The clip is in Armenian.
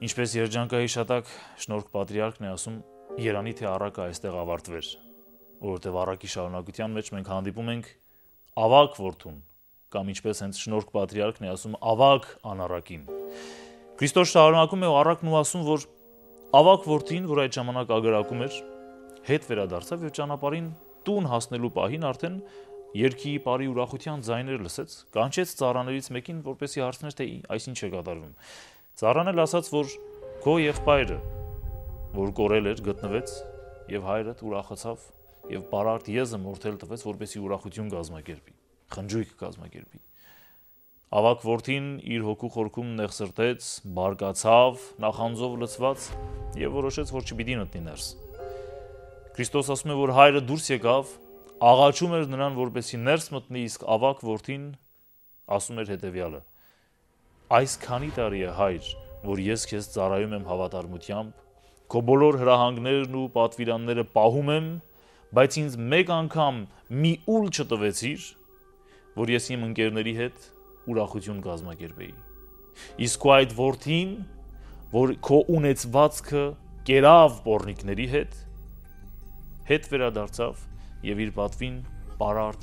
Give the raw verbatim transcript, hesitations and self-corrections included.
Ինչպես երջանկայի շատակ շնորհք պատրիարքն է ասում, Երանի թե առակը այստեղ ավարտվեր, որովհետև առակի շարունակության մեջ մենք հանդիպում ենք ավակ որդուն, կամ ինչպես հենց շնորհք պատրիարքն է ասում, ավակ անառակին։ Քրիստոս շարունակում է ու առակն ու ասում, որ ավակ որդին, որ այդ ժամանակ ագրակում էր, հետ վերադարձավ եւ ճանապարհին տուն հասնելու պահին արդեն երգի բարի ուրախության ձայներ լսեց, կանչեց ծառաներից մեկին, որպեսզի հարցներ, թե այսինչ է կատարվում։ Ծառան էլ ասաց, որ քո եղբայրը, որ կորել էր, գտնվեց, եւ հայրդ ուրախացավ եւ բարարդ եզը մորթել տվեց, որպեսզի ուրախություն կազմակերպի, խնջույք կազմակերպի։ Ավակ որդին իր հոգու խորքում նեղսրտեց, բարկացավ, նախանձով լցված եւ որոշեց, որ չպիտի մտնի ներս։ Քրիստոս ասում է, որ հայրը դուրս եկավ, աղաչում էր նրան, որպեսզի ներս մտնի, իսկ ավակ որդին ասում էր հետեւյալը. Այս քանի տարի է, հայր, որ ես քեզ ծառայում եմ հավատարմությամբ, քո բոլոր հրահանգներն ու պատվիրանները պահում եմ, բայց ինձ մեկ անգամ մի ուլ չտվեցիր, որ ես իմ ընկերների հետ ուրախություն կազմակերպեի։ Իսկ քո այդ որդին, որ քո ունեցվածքը կերավ պոռնիկների հետ, հետ վերադարձավ եւ իր պատվին պարարտ